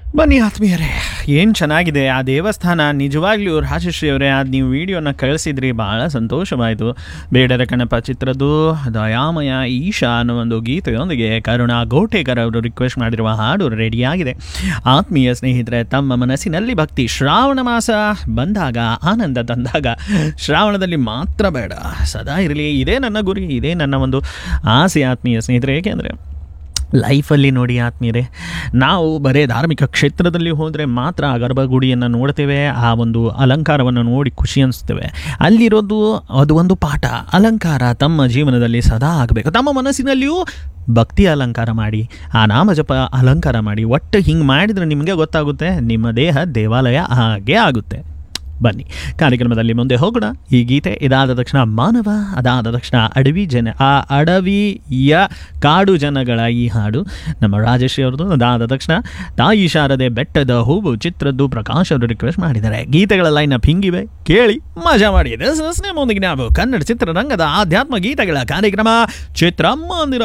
ಬನ್ನಿ ಆತ್ಮೀಯರೇ, ಏನು ಚೆನ್ನಾಗಿದೆ ಆ ದೇವಸ್ಥಾನ. ನಿಜವಾಗ್ಲೂ ರಾಜಶ್ರೀ ಅವರೇ, ಅದು ನೀವು ವಿಡಿಯೋನ ಕಳಿಸಿದ್ರಿ, ಭಾಳ ಸಂತೋಷವಾಯಿತು. ಬೇಡರ ಕಣಪ ಚಿತ್ರದ್ದು ದಯಾಮಯ ಈಶಾ ಅನ್ನೋ ಒಂದು ಗೀತೆಯೊಂದಿಗೆ ಕರುಣಾ ಗೋಟೇಕರ್ ಅವರು ರಿಕ್ವೆಸ್ಟ್ ಮಾಡಿರುವ ಹಾಡು ರೆಡಿಯಾಗಿದೆ. ಆತ್ಮೀಯ ಸ್ನೇಹಿತರೆ, ತಮ್ಮ ಮನಸ್ಸಿನಲ್ಲಿ ಭಕ್ತಿ ಶ್ರಾವಣ ಮಾಸ ಬಂದಾಗ ಆನಂದ ತಂದಾಗ ಶ್ರಾವಣದಲ್ಲಿ ಮಾತ್ರ ಬೇಡ, ಸದಾ ಇರಲಿ. ಇದೇ ನನ್ನ ಗುರಿ, ಇದೇ ನನ್ನ ಒಂದು ಆಸೆ ಆತ್ಮೀಯ ಸ್ನೇಹಿತರೆ. ಏಕೆಂದರೆ ಲೈಫಲ್ಲಿ ನೋಡಿ ಆತ್ಮೀಯರೇ, ನಾವು ಬರೇ ಧಾರ್ಮಿಕ ಕ್ಷೇತ್ರದಲ್ಲಿ ಹೋದರೆ ಮಾತ್ರ ಆ ಗರ್ಭಗುಡಿಯನ್ನು ನೋಡ್ತೇವೆ, ಆ ಒಂದು ಅಲಂಕಾರವನ್ನು ನೋಡಿ ಖುಷಿ ಅನಿಸ್ತೇವೆ. ಅಲ್ಲಿರೋದು ಅದು ಒಂದು ಪಾಠ. ಅಲಂಕಾರ ತಮ್ಮ ಜೀವನದಲ್ಲಿ ಸದಾ ಆಗಬೇಕು. ತಮ್ಮ ಮನಸ್ಸಿನಲ್ಲಿಯೂ ಭಕ್ತಿ ಅಲಂಕಾರ ಮಾಡಿ, ಆ ನಾಮಜಪ ಅಲಂಕಾರ ಮಾಡಿ. ಒಟ್ಟು ಹಿಂಗೆ ಮಾಡಿದರೆ ನಿಮಗೆ ಗೊತ್ತಾಗುತ್ತೆ, ನಿಮ್ಮ ದೇಹ ದೇವಾಲಯ ಹಾಗೇ ಆಗುತ್ತೆ. ಬನ್ನಿ ಕಾರ್ಯಕ್ರಮದಲ್ಲಿ ಮುಂದೆ ಹೋಗೋಣ. ಈ ಗೀತೆ ಇದಾದ ತಕ್ಷಣ ಮಾನವ, ಅದಾದ ತಕ್ಷಣ ಅಡವಿ ಜನ, ಆ ಅಡವಿಯ ಕಾಡು ಜನಗಳ ಈ ಹಾಡು ನಮ್ಮ ರಾಜಶ್ರೀ ಅವ್ರದ್ದು. ಅದಾದ ತಕ್ಷಣ ತಾಯಿ ಶಾರದೆ ಬೆಟ್ಟದ ಹೂವು ಚಿತ್ರದ್ದು ಪ್ರಕಾಶ್ ಅವರು ರಿಕ್ವೆಸ್ಟ್ ಮಾಡಿದ್ದಾರೆ. ಗೀತೆಗಳ ಲೈನಪ್ ಹಿಂಗಿವೆ, ಕೇಳಿ ಮಜಾ ಮಾಡಿ. ಮುಂದಿಗೆ ನಾವು ಕನ್ನಡ ಚಿತ್ರರಂಗದ ಆಧ್ಯಾತ್ಮ ಗೀತೆಗಳ ಕಾರ್ಯಕ್ರಮ ಚಿತ್ರಮಂದಿರ.